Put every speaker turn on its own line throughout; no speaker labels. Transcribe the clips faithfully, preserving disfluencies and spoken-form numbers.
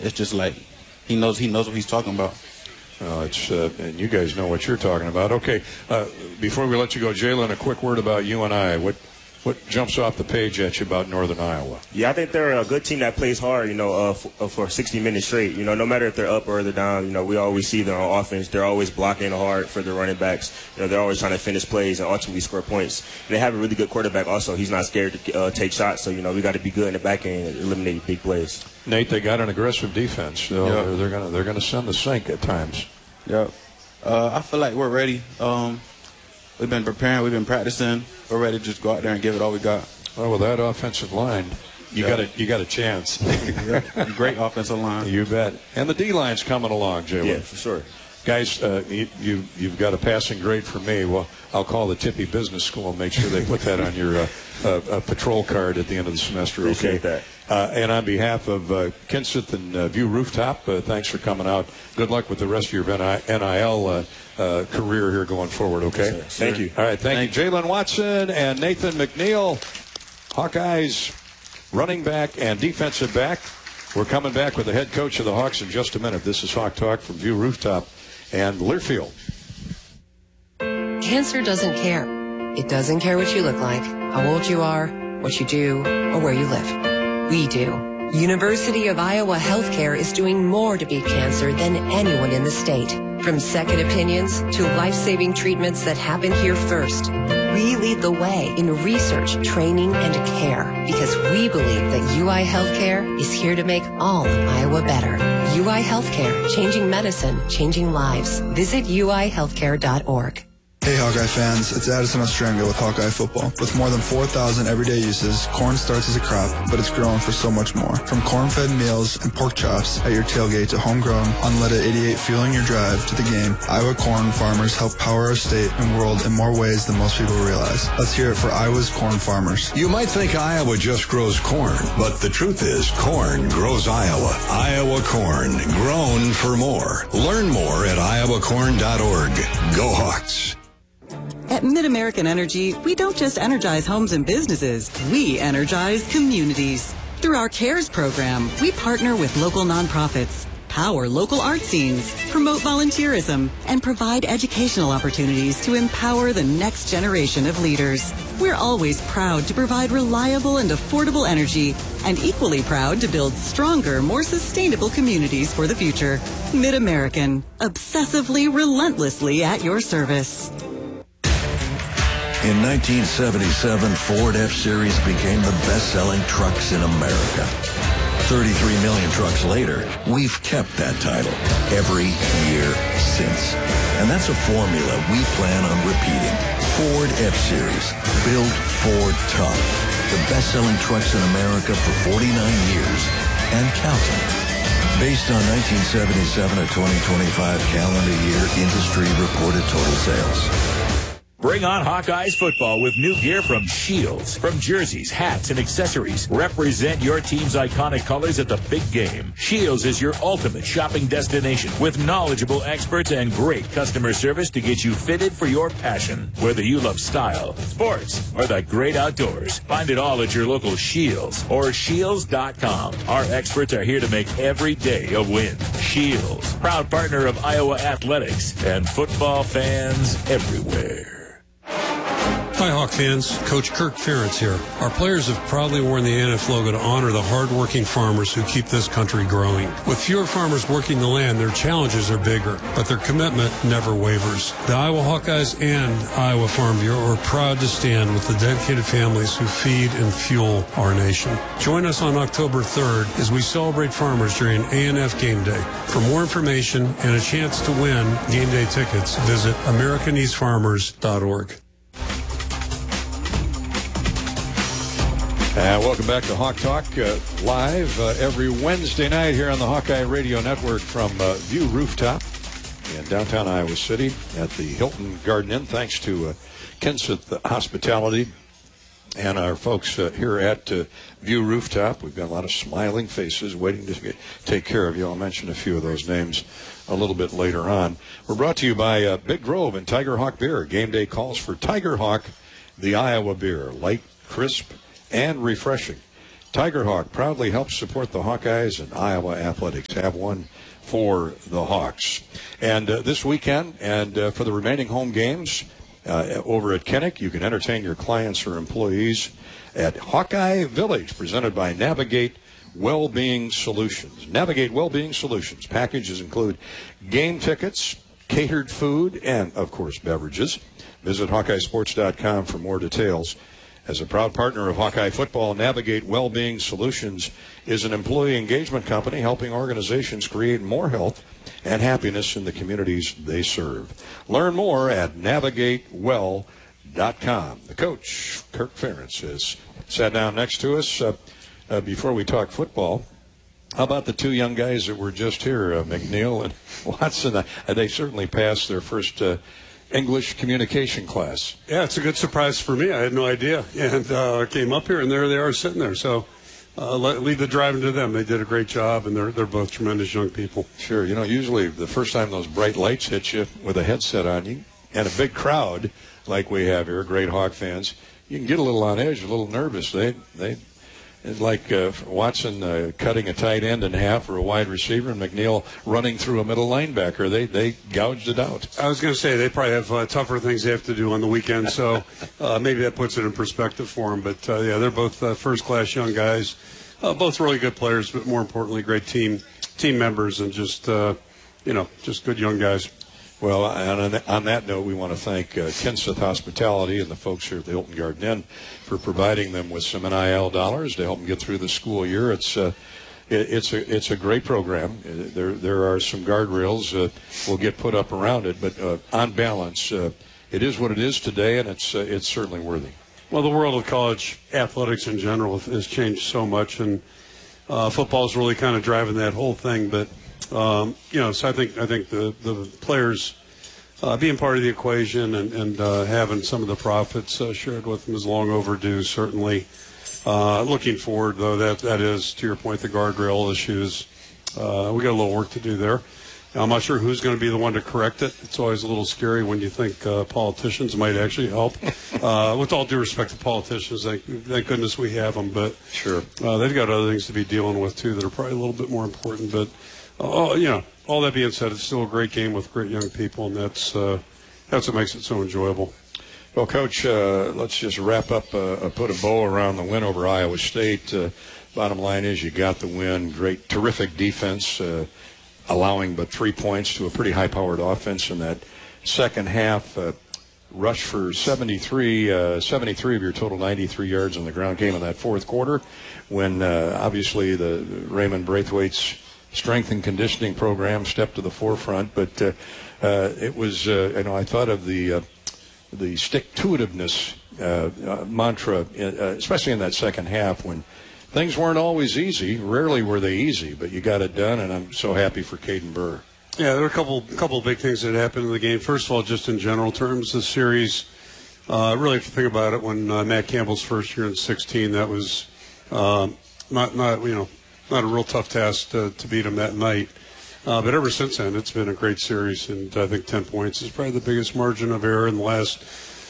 it's just like he knows he knows what he's talking about.
Uh, it's uh, and you guys know what you're talking about. Okay, uh, before we let you go, Jalen, a quick word about U N I. What what jumps off the page at you about Northern Iowa?
Yeah, I think they're a good team that plays hard, you know, uh, for, for sixty minutes straight. You know, no matter if they're up or they're down, you know, we always see them on offense. They're always blocking hard for their running backs. You know, they're always trying to finish plays and ultimately score points. They have a really good quarterback also. He's not scared to uh, take shots. So, you know, we got to be good in the back end and eliminate big plays.
Nate, they got an aggressive defense. So
yep.
they're, they're gonna they're gonna send the sink at times.
Yep. Uh, I feel like we're ready. Um, we've been preparing. We've been practicing. We're ready to just go out there and give it all we got.
Well, with that offensive line, you
yep.
got a you got a chance.
Great offensive line.
You bet. And the D line's coming along, Jalen.
Yeah, for sure.
Guys, uh, you, you you've got a passing grade for me. Well, I'll call the Tippy Business School and make sure they put that on your uh, uh, uh, patrol card at the end of the semester.
Appreciate
okay?
that.
Uh, and on behalf of uh, Kenseth and uh, View Rooftop, uh, thanks for coming out. Good luck with the rest of your N I L uh, uh, career here going forward, okay?
Yes, thank you.
All right, thank,
thank
you. Jalen Watson and Nathan McNeil, Hawkeyes running back and defensive back. We're coming back with the head coach of the Hawks in just a minute. This is Hawk Talk from View Rooftop and Learfield.
Cancer doesn't care. It doesn't care what you look like, how old you are, what you do, or where you live. We do. University of Iowa Healthcare is doing more to beat cancer than anyone in the state. From second opinions to life-saving treatments that happen here first. We lead the way in research, training, and care because we believe that U I Healthcare is here to make all of Iowa better. U I Healthcare, changing medicine, changing lives. Visit U I healthcare dot org.
Hey Hawkeye fans, it's Addison Ostranga with Hawkeye Football. With more than four thousand everyday uses, corn starts as a crop, but it's grown for so much more. From corn-fed meals and pork chops at your tailgate to homegrown, unleaded eighty-eight fueling your drive to the game, Iowa corn farmers help power our state and world in more ways than most people realize. Let's hear it for Iowa's corn farmers.
You might think Iowa just grows corn, but the truth is corn grows Iowa. Iowa corn, grown for more. Learn more at iowa corn dot org. Go Hawks.
At MidAmerican Energy, we don't just energize homes and businesses, we energize communities. Through our CARES program, we partner with local nonprofits, power local art scenes, promote volunteerism, and provide educational opportunities to empower the next generation of leaders. We're always proud to provide reliable and affordable energy, and equally proud to build stronger, more sustainable communities for the future. MidAmerican, obsessively, relentlessly at your service.
In nineteen seventy-seven, Ford F-Series became the best-selling trucks in America. thirty-three million trucks later, we've kept that title every year since. And that's a formula we plan on repeating. Ford F-Series, built Ford tough. The best-selling trucks in America for forty-nine years and counting. Based on nineteen seventy-seven to twenty twenty-five calendar year industry reported total sales.
Bring on Hawkeyes football with new gear from Shields. From jerseys, hats, and accessories. Represent your team's iconic colors at the big game. Shields is your ultimate shopping destination with knowledgeable experts and great customer service to get you fitted for your passion. Whether you love style, sports, or the great outdoors, find it all at your local Shields or shields dot com. Our experts are here to make every day a win. Shields, proud partner of Iowa Athletics and football fans everywhere.
Hi, Hawk fans. Coach Kirk Ferentz here. Our players have proudly worn the A N F logo to honor the hard-working farmers who keep this country growing. With fewer farmers working the land, their challenges are bigger, but their commitment never wavers. The Iowa Hawkeyes and Iowa Farm Bureau are proud to stand with the dedicated families who feed and fuel our nation. Join us on October third as we celebrate farmers during A N F Game Day. For more information and a chance to win game day tickets, visit american east farmers dot org.
Uh, welcome back to Hawk Talk, uh, live uh, every Wednesday night here on the Hawkeye Radio Network from uh, View Rooftop in downtown Iowa City at the Hilton Garden Inn. Thanks to uh, Kenseth Hospitality and our folks uh, here at uh, View Rooftop. We've got a lot of smiling faces waiting to get, take care of you. I'll mention a few of those names a little bit later on. We're brought to you by uh, Big Grove and Tiger Hawk Beer. Game day calls for Tiger Hawk, the Iowa beer, light, crisp, and refreshing. Tiger Hawk proudly helps support the Hawkeyes and Iowa athletics. Have one for the Hawks. And uh, this weekend and uh, for the remaining home games uh, over at Kinnick, you can entertain your clients or employees at Hawkeye Village, presented by Navigate Wellbeing Solutions. Navigate Wellbeing Solutions. Packages include game tickets, catered food, and, of course, beverages. Visit Hawkeye Sports dot com for more details. As a proud partner of Hawkeye Football, Navigate Wellbeing Solutions is an employee engagement company helping organizations create more health and happiness in the communities they serve. Learn more at navigate well dot com. The coach, Kirk Ferentz, has sat down next to us. Uh, uh, before we talk football, how about the two young guys that were just here, uh, McNeil and Watson? Uh, they certainly passed their first uh, English communication class.
Yeah, it's a good surprise for me. I had no idea. And uh, I came up here, and there they are sitting there. So uh, let, leave the driving to them. They did a great job, and they're they're both tremendous young people.
Sure. You know, usually the first time those bright lights hit you with a headset on you and a big crowd like we have here, great Hawk fans, you can get a little on edge, a little nervous. They they It's like uh, Watson uh, cutting a tight end in half or a wide receiver, and McNeil running through a middle linebacker. They they gouged it out.
I was going to say they probably have uh, tougher things they have to do on the weekend, so uh, maybe that puts it in perspective for them. But, uh, yeah, they're both uh, first-class young guys, uh, both really good players, but more importantly, great team team members and just, uh, you know, just good young guys.
Well, and on that note, we want to thank uh, Kenseth Hospitality and the folks here at the Hilton Garden Inn for providing them with some N I L dollars to help them get through the school year. It's uh, it, it's a it's a great program. There there are some guardrails uh, will get put up around it, but uh, on balance, uh, it is what it is today, and it's uh, it's certainly worthy.
Well, the world of college athletics in general has changed so much, and uh, football is really kind of driving that whole thing, but. Um, you know, so I think I think the the players uh, being part of the equation and, and uh, having some of the profits uh, shared with them is long overdue. Certainly, uh, looking forward though that that is to your point the guardrail issues. Uh, we got a little work to do there. I'm not sure who's going to be the one to correct it. It's always a little scary when you think uh, politicians might actually help. Uh, with all due respect to politicians, thank, thank goodness we have them, but
sure
uh, they've got other things to be dealing with too that are probably a little bit more important, but. Oh, you know, all that being said, it's still a great game with great young people, and that's uh, that's what makes it so enjoyable.
Well, Coach, uh, let's just wrap up, uh, put a bow around the win over Iowa State. Uh, bottom line is you got the win. Great, terrific defense, uh, allowing but three points to a pretty high-powered offense in that second half. Uh, rush for seventy-three, uh, seventy-three of your total ninety-three yards on the ground came in that fourth quarter when uh, obviously the Raymond Braithwaite's strength and conditioning program stepped to the forefront, but uh, uh, it was, uh, you know, I thought of the uh, the stick-to-itiveness uh, uh, mantra, uh, especially in that second half when things weren't always easy. Rarely were they easy, but you got it done, and I'm so happy for Caden Burr.
Yeah, there were a couple couple of big things that happened in the game. First of all, just in general terms, the series, uh, really, if you think about it, when uh, Matt Campbell's first year in sixteen, that was uh, not, not, you know, not a real tough task to, to beat him that night. Uh, but ever since then, it's been a great series, and I think ten points is probably the biggest margin of error in the last,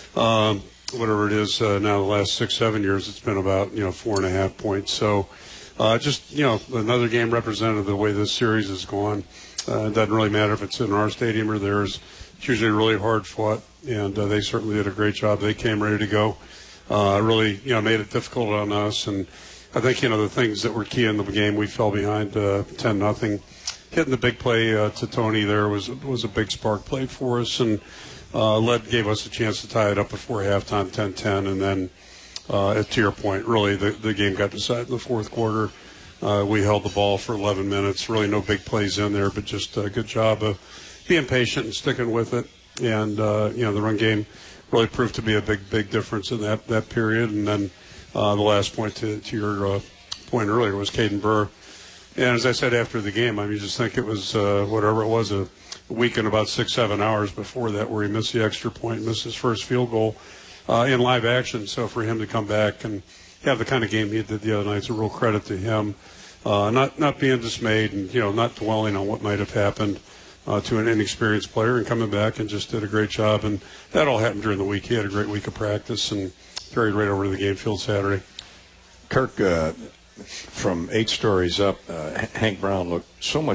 um, whatever it is, uh, now the last six, seven years, it's been about, you know, four and a half points. So uh, just, you know, another game representative of the way this series has gone. Uh, it doesn't really matter if it's in our stadium or theirs. It's usually really hard fought, and uh, they certainly did a great job. They came ready to go. Uh, really, you know, made it difficult on us, and I think, you know, the things that were key in the game, we fell behind uh, ten nothing. Hitting the big play uh, to Tony there was was a big spark play for us, and uh, led gave us a chance to tie it up before halftime, ten ten, and then, uh, to your point, really the, the game got decided in the fourth quarter. Uh, we held the ball for eleven minutes. Really no big plays in there, but just a good job of being patient and sticking with it. And, uh, you know, the run game really proved to be a big, big difference in that, that period. And then uh, the last point to, to your uh, point earlier was Caden Burr. And as I said after the game, I mean, you just think it was uh, whatever it was, a week and about six, seven hours before that where he missed the extra point, missed his first field goal uh, in live action. So for him to come back and have the kind of game he did the other night, it's a real credit to him. Uh, not not being dismayed and, you know, not dwelling on what might have happened uh, to an inexperienced player, and coming back and just did a great job. And that all happened during the week. He had a great week of practice and carried right over to the game field Saturday.
Kirk, uh, from eight stories up, uh, Hank Brown looked so much